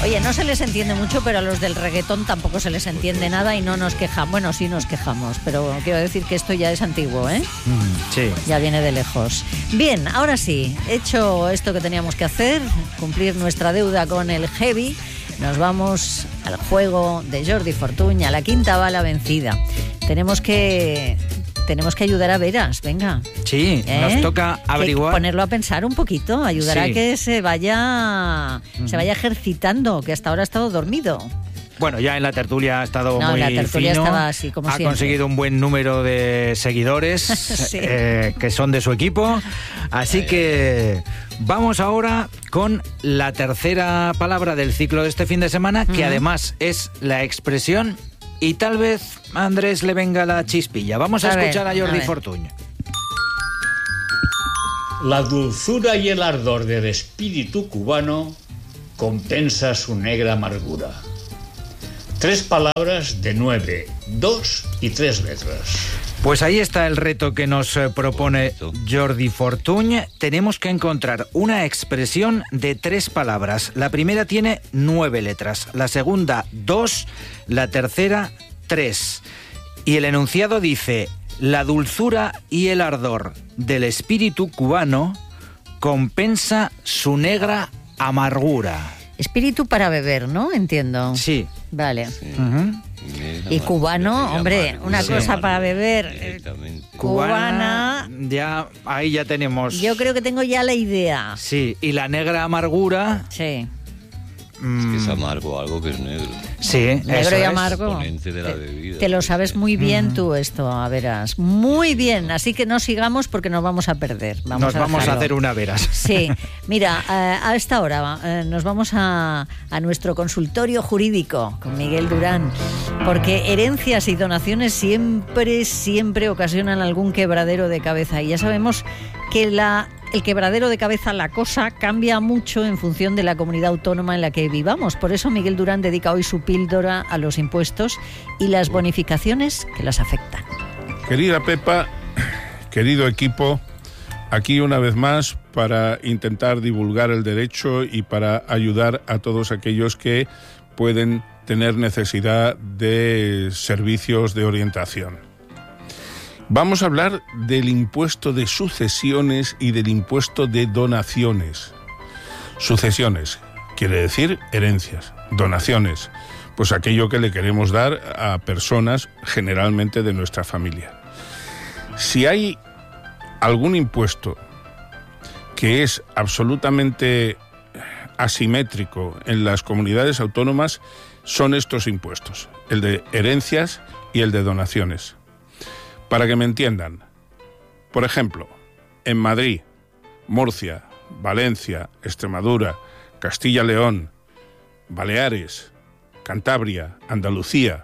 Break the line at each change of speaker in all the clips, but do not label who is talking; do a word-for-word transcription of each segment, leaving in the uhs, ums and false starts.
Oye, no se les entiende mucho, pero a los del reggaetón tampoco se les entiende nada y no nos quejamos. Bueno, sí nos quejamos, pero quiero decir que esto ya es antiguo, ¿eh?
Mm, sí.
Ya viene de lejos. Bien, ahora sí, hecho esto que teníamos que hacer, cumplir nuestra deuda con el heavy, nos vamos al juego de Jordi Fortuny, a la quinta bala vencida. Tenemos que... Tenemos que ayudar a Veras, venga.
Sí, ¿eh? Nos toca averiguar.
Que ponerlo a pensar un poquito, ayudar
sí.
a que se vaya, mm. se vaya ejercitando, que hasta ahora ha estado dormido.
Bueno, ya en la tertulia ha estado
no,
muy
la tertulia
fino,
estaba así, como
ha
siempre.
conseguido un buen número de seguidores sí. eh, que son de su equipo, así que vamos ahora con la tercera palabra del ciclo de este fin de semana, que uh-huh. además es la expresión y tal vez a Andrés le venga la chispilla. Vamos a, a escuchar ver, a Jordi a Fortuny.
La dulzura y el ardor del espíritu cubano compensa su negra amargura. Tres palabras de nueve, dos y tres letras.
Pues ahí está el reto que nos propone Jordi Fortuny. Tenemos que encontrar una expresión de tres palabras. La primera tiene nueve letras, la segunda dos, la tercera tres. Y el enunciado dice: la dulzura y el ardor del espíritu cubano compensa su negra amargura.
Espíritu para beber, ¿no? Entiendo.
Sí.
Vale.
Sí. Uh-huh.
Y cubano, hombre, una
sí.
cosa para beber. Cubana.
Cubana, ya, ahí ya tenemos.
Yo creo que tengo ya la idea.
Sí, y la negra amargura.
Sí.
Es que es amargo, algo que es negro.
Sí,
negro y amargo.
Exponente de la bebida.
Te lo sabes muy bien mm. tú esto, a Veras. Muy bien, así que no sigamos porque nos vamos a perder. Vamos
nos
a
vamos
dejarlo.
a hacer una Veras.
Sí, mira, a esta hora nos vamos a, a nuestro consultorio jurídico con Miguel Durán, porque herencias y donaciones siempre, siempre ocasionan algún quebradero de cabeza. Y ya sabemos que la... El quebradero de cabeza, la cosa, cambia mucho en función de la comunidad autónoma en la que vivamos. Por eso Miguel Durán dedica hoy su píldora a los impuestos y las bonificaciones que las afectan.
Querida Pepa, querido equipo, aquí una vez más para intentar divulgar el derecho y para ayudar a todos aquellos que pueden tener necesidad de servicios de orientación. Vamos a hablar del impuesto de sucesiones y del impuesto de donaciones. Sucesiones quiere decir herencias. Donaciones, pues aquello que le queremos dar a personas generalmente de nuestra familia. Si hay algún impuesto que es absolutamente asimétrico en las comunidades autónomas, son estos impuestos, el de herencias y el de donaciones. Para que me entiendan, por ejemplo, en Madrid, Murcia, Valencia, Extremadura, Castilla-León, Baleares, Cantabria, Andalucía,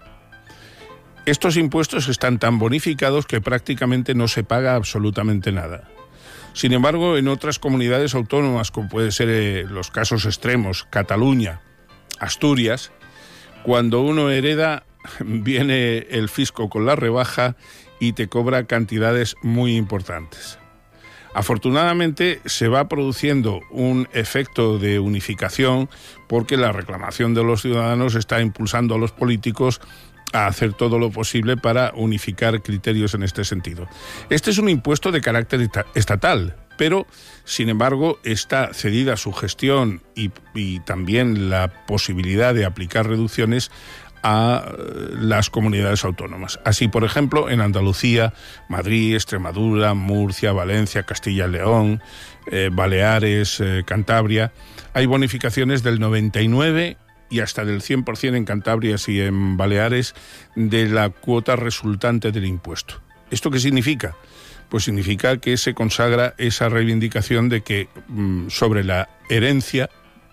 estos impuestos están tan bonificados que prácticamente no se paga absolutamente nada. Sin embargo, en otras comunidades autónomas, como puede ser eh, los casos extremos, Cataluña, Asturias, cuando uno hereda, viene el fisco con la rebaja y te cobra cantidades muy importantes. Afortunadamente se va produciendo un efecto de unificación porque la reclamación de los ciudadanos está impulsando a los políticos a hacer todo lo posible para unificar criterios en este sentido. Este es un impuesto de carácter estatal, pero sin embargo está cedida su gestión y, y también la posibilidad de aplicar reducciones a las comunidades autónomas. Así, por ejemplo, en Andalucía, Madrid, Extremadura, Murcia, Valencia, Castilla y León, eh, Baleares, eh, Cantabria, hay bonificaciones del noventa y nueve y hasta del cien por ciento en Cantabria y en Baleares de la cuota resultante del impuesto. ¿Esto qué significa? Pues significa que se consagra esa reivindicación de que mmm, sobre la herencia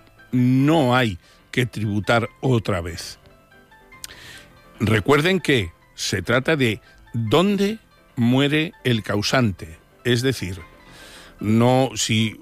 no hay que tributar otra vez. Recuerden que se trata de dónde muere el causante, es decir, no si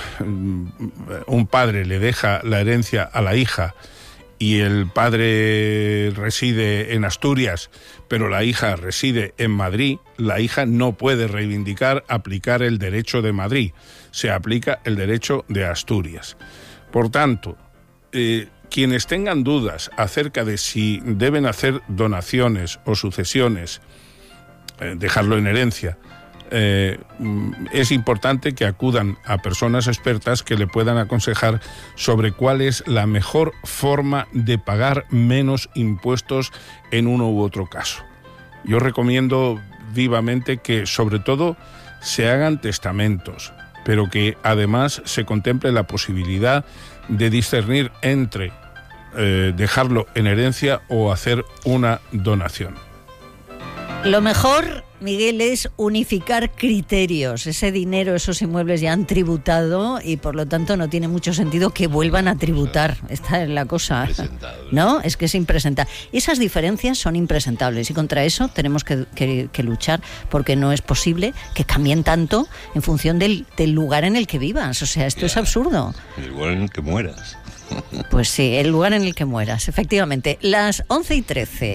un padre le deja la herencia a la hija y el padre reside en Asturias, pero la hija reside en Madrid, la hija no puede reivindicar aplicar el derecho de Madrid, se aplica el derecho de Asturias. Por tanto, eh, quienes tengan dudas acerca de si deben hacer donaciones o sucesiones, eh, dejarlo en herencia, eh, es importante que acudan a personas expertas que le puedan aconsejar sobre cuál es la mejor forma de pagar menos impuestos en uno u otro caso. Yo recomiendo vivamente que, sobre todo, se hagan testamentos, pero que además se contemple la posibilidad de discernir entre eh, dejarlo en herencia o hacer una donación.
Lo mejor, Miguel, es unificar criterios. Ese dinero, esos inmuebles ya han tributado y por lo tanto no tiene mucho sentido que vuelvan a tributar. Esta es la cosa, ¿no? Es que es impresentable. Esas diferencias son impresentables y contra eso tenemos que, que, que luchar, porque no es posible que cambien tanto en función del, del lugar en el que vivas. O sea, esto ya, es absurdo.
El lugar en el que mueras.
Pues sí, el lugar en el que mueras, efectivamente. Las once y trece.